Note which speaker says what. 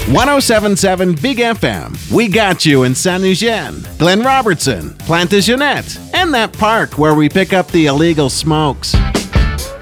Speaker 1: 1077 Big FM. We got you in Saint Eugene, Glen Robertson, Plantagenet, and that park where we pick up the illegal smokes.